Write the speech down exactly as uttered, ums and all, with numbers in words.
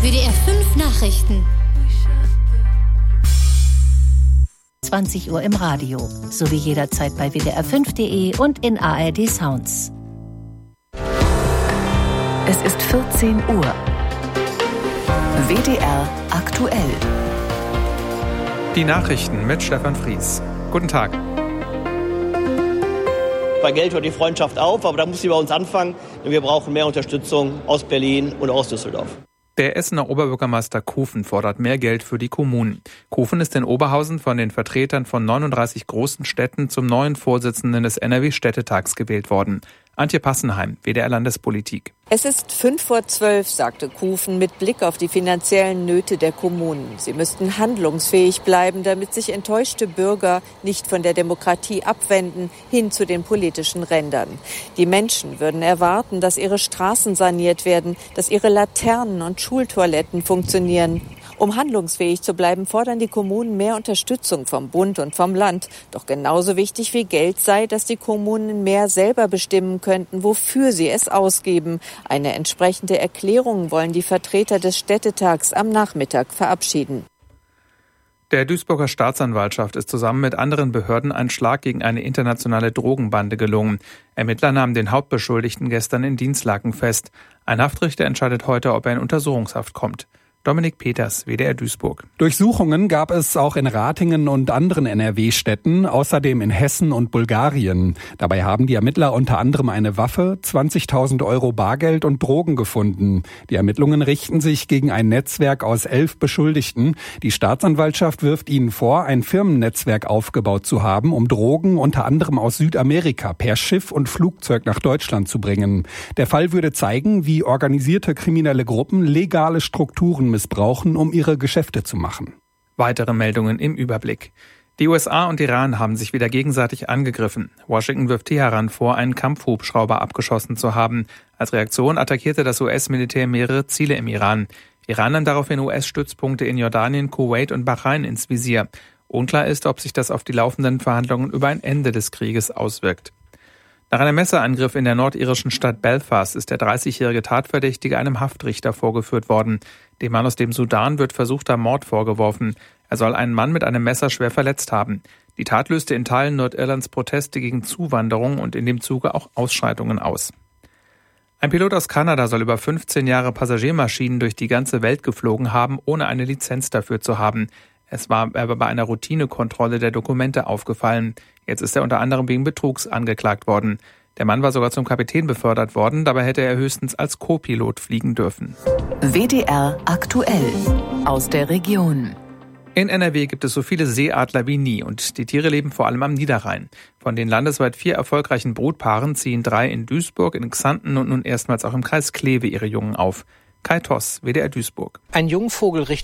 W D R fünf Nachrichten. zwanzig Uhr im Radio, sowie jederzeit bei W D R fünf Punkt de und in A R D Sounds. Es ist vierzehn Uhr. W D R aktuell. Die Nachrichten mit Stefan Fries. Guten Tag. Bei Geld hört die Freundschaft auf, aber da muss sie bei uns anfangen, denn wir brauchen mehr Unterstützung aus Berlin und aus Düsseldorf. Der Essener Oberbürgermeister Kofen fordert mehr Geld für die Kommunen. Kofen ist in Oberhausen von den Vertretern von neununddreißig großen Städten zum neuen Vorsitzenden des N R W-Städtetags gewählt worden. Antje Passenheim, W D R Landespolitik. Es ist fünf vor zwölf, sagte Kofen mit Blick auf die finanziellen Nöte der Kommunen. Sie müssten handlungsfähig bleiben, damit sich enttäuschte Bürger nicht von der Demokratie abwenden, hin zu den politischen Rändern. Die Menschen würden erwarten, dass ihre Straßen saniert werden, dass ihre Laternen und Schultoiletten funktionieren. Um handlungsfähig zu bleiben, fordern die Kommunen mehr Unterstützung vom Bund und vom Land. Doch genauso wichtig wie Geld sei, dass die Kommunen mehr selber bestimmen könnten, wofür sie es ausgeben. Eine entsprechende Erklärung wollen die Vertreter des Städtetags am Nachmittag verabschieden. Der Duisburger Staatsanwaltschaft ist zusammen mit anderen Behörden ein Schlag gegen eine internationale Drogenbande gelungen. Ermittler nahmen den Hauptbeschuldigten gestern in Dinslaken fest. Ein Haftrichter entscheidet heute, ob er in Untersuchungshaft kommt. Dominik Peters, W D R Duisburg. Durchsuchungen gab es auch in Ratingen und anderen N R W-Städten, außerdem in Hessen und Bulgarien. Dabei haben die Ermittler unter anderem eine Waffe, zwanzigtausend Euro Bargeld und Drogen gefunden. Die Ermittlungen richten sich gegen ein Netzwerk aus elf Beschuldigten. Die Staatsanwaltschaft wirft ihnen vor, ein Firmennetzwerk aufgebaut zu haben, um Drogen unter anderem aus Südamerika per Schiff und Flugzeug nach Deutschland zu bringen. Der Fall würde zeigen, wie organisierte kriminelle Gruppen legale Strukturen missbrauchen, um ihre Geschäfte zu machen. Weitere Meldungen im Überblick. Die U S A und Iran haben sich wieder gegenseitig angegriffen. Washington wirft Teheran vor, einen Kampfhubschrauber abgeschossen zu haben. Als Reaktion attackierte das U S-Militär mehrere Ziele im Iran. Iran nahm daraufhin U S-Stützpunkte in Jordanien, Kuwait und Bahrain ins Visier. Unklar ist, ob sich das auf die laufenden Verhandlungen über ein Ende des Krieges auswirkt. Nach einem Messerangriff in der nordirischen Stadt Belfast ist der dreißigjährige Tatverdächtige einem Haftrichter vorgeführt worden. Dem Mann aus dem Sudan wird versuchter Mord vorgeworfen. Er soll einen Mann mit einem Messer schwer verletzt haben. Die Tat löste in Teilen Nordirlands Proteste gegen Zuwanderung und in dem Zuge auch Ausschreitungen aus. Ein Pilot aus Kanada soll über fünfzehn Jahre Passagiermaschinen durch die ganze Welt geflogen haben, ohne eine Lizenz dafür zu haben. Es war aber bei einer Routinekontrolle der Dokumente aufgefallen. Jetzt ist er unter anderem wegen Betrugs angeklagt worden. Der Mann war sogar zum Kapitän befördert worden, dabei hätte er höchstens als Co-Pilot fliegen dürfen. W D R aktuell aus der Region. In N R W gibt es so viele Seeadler wie nie und die Tiere leben vor allem am Niederrhein. Von den landesweit vier erfolgreichen Brutpaaren ziehen drei in Duisburg, in Xanten und nun erstmals auch im Kreis Kleve ihre Jungen auf. Kai Toss, W D R Duisburg. Ein Jungvogel